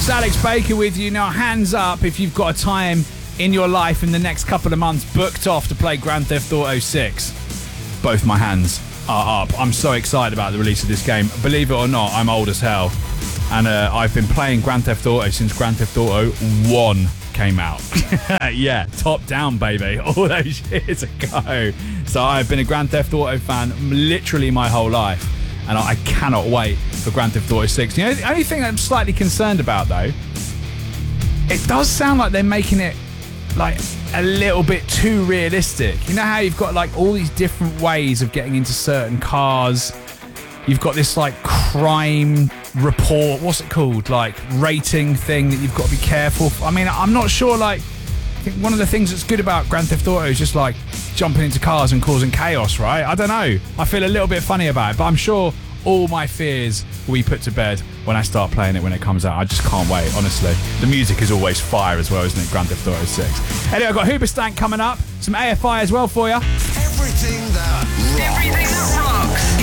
It's Alex Baker with you. Now, hands up if you've got a time in your life in the next couple of months booked off to play Grand Theft Auto 6. Both my hands are up. I'm so excited about the release of this game. Believe it or not, I'm old as hell. And I've been playing Grand Theft Auto since Grand Theft Auto 1 came out. Yeah, top down, baby. All those years ago. So I've been a Grand Theft Auto fan literally my whole life. And I cannot wait for Grand Theft Auto 6. You know, the only thing I'm slightly concerned about, though, it does sound like they're making it, like, a little bit too realistic. You know how you've got, like, all these different ways of getting into certain cars? You've got this, like, crime report, what's it called? Like, rating thing that you've got to be careful. I mean, I'm not sure, like, I think one of the things that's good about Grand Theft Auto is just, like, jumping into cars and causing chaos, right? I don't know. I feel a little bit funny about it, but I'm sure all my fears will be put to bed when I start playing it when it comes out. I just can't wait, honestly. The music is always fire as well, isn't it? Grand Theft Auto 6. Anyway, I've got Hoobastank coming up. Some AFI as well for you. Everything that rocks.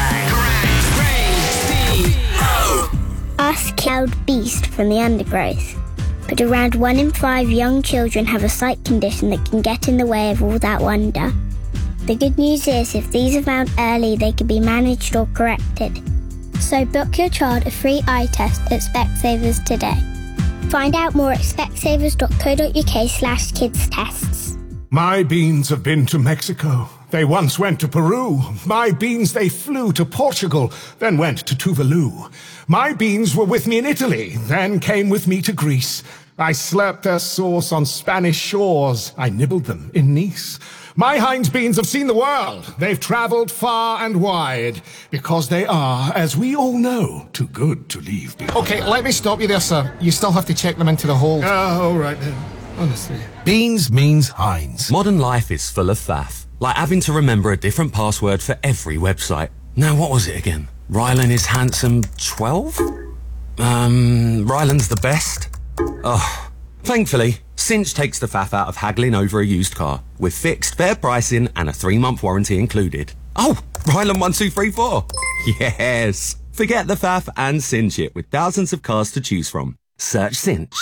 Correct. Ask Cloud Beast from the Undergrowth. But around 1 in 5 young children have a sight condition that can get in the way of all that wonder. The good news is, if these are found early, they can be managed or corrected. So book your child a free eye test at Specsavers today. Find out more at specsavers.co.uk/kids tests. My beans have been to Mexico. They once went to Peru. My beans, they flew to Portugal, then went to Tuvalu. My beans were with me in Italy, then came with me to Greece. I slurped their sauce on Spanish shores. I nibbled them in Nice. My Heinz beans have seen the world. They've travelled far and wide, because they are, as we all know, too good to leave behind. Okay, let me stop you there, sir. You still have to check them into the hold. All right then. Honestly. Beans means Heinz. Modern life is full of faff, like having to remember a different password for every website. Now, what was it again? Rylan is handsome 12? Rylan's the best? Oh, thankfully, Cinch takes the faff out of haggling over a used car, with fixed, fair pricing and a 3-month warranty included. Oh, Rylan 1234. Yes. Forget the faff and cinch it with thousands of cars to choose from. Search Cinch.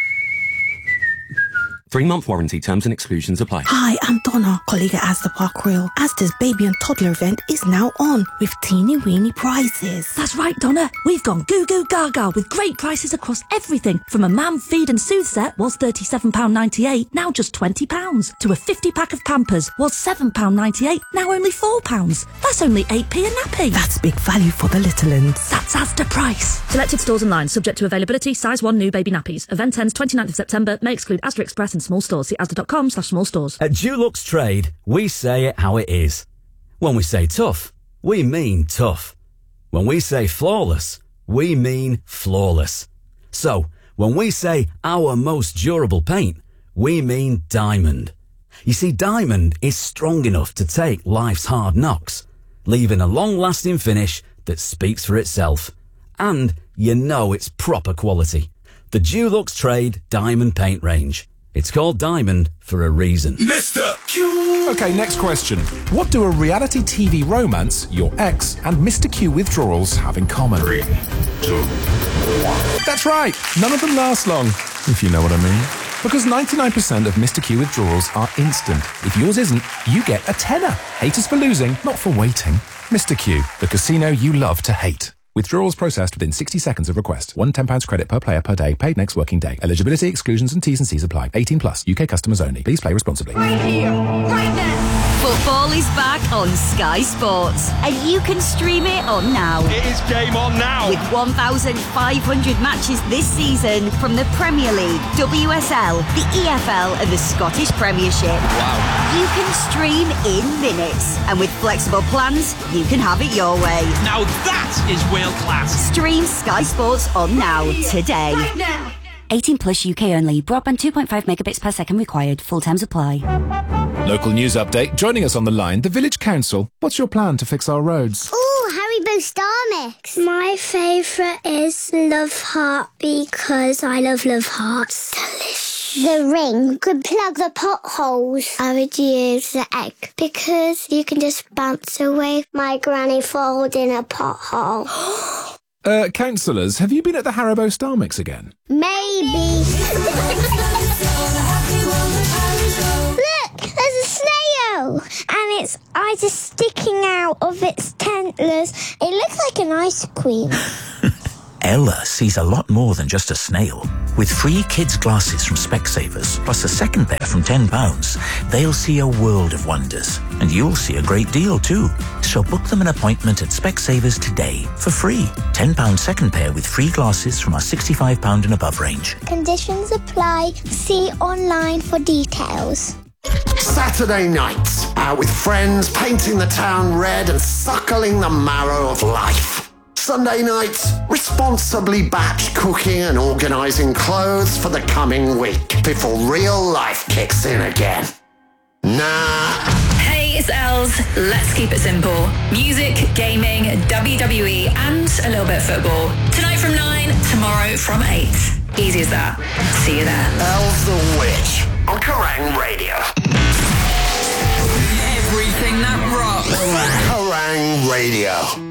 3-month warranty, terms and exclusions apply. Hi, I'm Donna, colleague at Asda Park Royal. Asda's baby and toddler event is now on with teeny weeny prizes. That's right, Donna. We've gone goo goo gaga with great prices across everything. From a mam feed and soothe set was £37.98, now just £20. To a 50-pack of Pampers was £7.98, now only £4. That's only 8p a nappy. That's big value for the little uns. That's Asda price. Selected stores and lines, subject to availability, size 1 new baby nappies. Event ends 29th of September, may exclude Asda Express and small stores. See asda.com/small stores. At Dulux Trade, we say it how it is. When we say tough, we mean tough. When we say flawless, we mean flawless. So, when we say our most durable paint, we mean Diamond. You see, Diamond is strong enough to take life's hard knocks, leaving a long-lasting finish that speaks for itself. And you know it's proper quality. The Dulux Trade Diamond Paint Range. It's called Diamond for a reason. Mr. Q! Okay, next question. What do a reality TV romance, your ex, and Mr. Q withdrawals have in common? 3, 2, 1. That's right. None of them last long, if you know what I mean. Because 99% of Mr. Q withdrawals are instant. If yours isn't, you get a tenner. Hate us for losing, not for waiting. Mr. Q, the casino you love to hate. Withdrawals processed within 60 seconds of request. £1 £10 credit per player per day, paid next working day. Eligibility, exclusions and T's and C's apply. 18 plus. UK customers only. Please play responsibly. Right here, right now. Football is back on Sky Sports, and you can stream it on now. It is game on now. With 1,500 matches this season from the Premier League, WSL, the EFL and the Scottish Premiership. Wow. You can stream in minutes, and with flexible plans, you can have it your way. Now that is world class. Stream Sky Sports on now, today. Right now. 18 plus UK only. Broadband 2.5 megabits per second required. Full terms apply. Local news update. Joining us on the line, the Village Council. What's your plan to fix our roads? Ooh, Haribo Star Mix. My favourite is Love Heart because I love Hearts. Delicious. The ring could plug the potholes. I would use the egg because you can just bounce away my granny falling in a pothole. Councillors, have you been at the Haribo Star Mix again? Maybe. Look, there's a snail, and its eyes are sticking out of its antlers. It looks like an ice cream. Ella sees a lot more than just a snail. With free kids' glasses from Specsavers, plus a second pair from £10, they'll see a world of wonders. And you'll see a great deal too. So book them an appointment at Specsavers today for free. £10 second pair with free glasses from our £65 and above range. Conditions apply. See online for details. Saturday nights, out with friends, painting the town red and suckling the marrow of life. Sunday nights, responsibly batch cooking and organising clothes for the coming week before real life kicks in again. Nah. Hey, it's Els. Let's keep it simple. Music, gaming, WWE, and a little bit of football. Tonight from 9, tomorrow from 8. Easy as that. See you there. Els the Witch on Kerrang Radio. Everything that rocks. Kerrang Radio.